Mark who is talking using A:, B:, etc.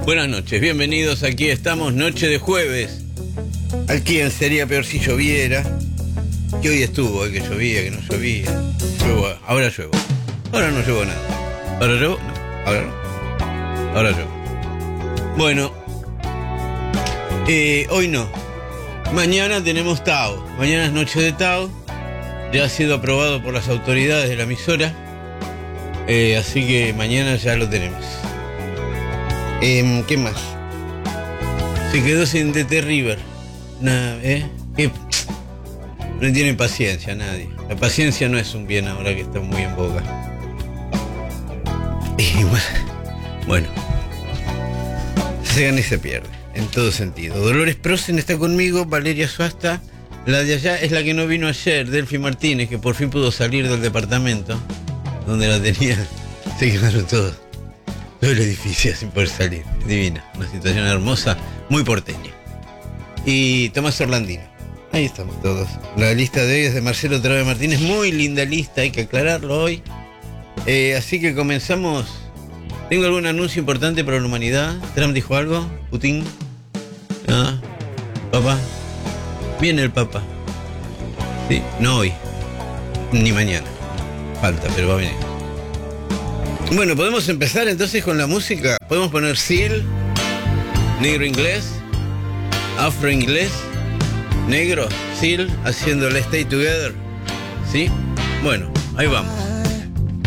A: Buenas noches, bienvenidos, aquí estamos, noche de jueves. Aquí en Sería Peor si lloviera. Que hoy estuvo, que llovía, que no llovía. Ahora lluevo. Ahora no lluevo nada. ¿Ahora lluevo? No, ahora no. Ahora lluevo. Bueno, hoy no. Mañana tenemos Tao. Mañana es noche de Tao. Ya ha sido aprobado por las autoridades de la emisora. Así que mañana ya lo tenemos. ¿Qué más? Se quedó sin DT River. No tiene paciencia nadie. La paciencia no es un bien ahora que está muy en boga. Y bueno, se gana y se pierde, en todo sentido. Dolores Prosen está conmigo, Valeria Suasta. La de allá es la que no vino ayer, Delphi Martínez, que por fin pudo salir del departamento donde la tenía. Se quedaron todos. Todo el edificio sin poder salir. Divina, una situación hermosa, muy porteña. Y Tomás Orlandino. Ahí estamos todos. La lista de hoy es de Marcelo Trabe Martínez. Muy linda lista, hay que aclararlo hoy. Así que comenzamos. ¿Tengo algún anuncio importante para la humanidad? ¿Trump dijo algo? ¿Putin? ¿Ah? ¿Papa? Viene el Papa. Sí, no hoy. Ni mañana. Falta, pero va a venir. Bueno, podemos empezar entonces con la música. Podemos poner Seal, negro inglés, afro inglés, negro, Seal, haciendo Let's Stay Together. ¿Sí? Bueno, ahí vamos.